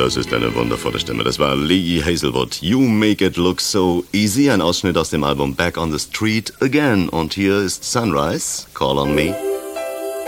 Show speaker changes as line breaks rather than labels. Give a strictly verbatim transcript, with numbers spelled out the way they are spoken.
Das ist eine wundervolle Stimme. Das war Lee Hazelwood. You Make It Look So Easy. Ein Ausschnitt aus dem Album Back on the Street Again. Und hier ist Sunrise, Call on Me.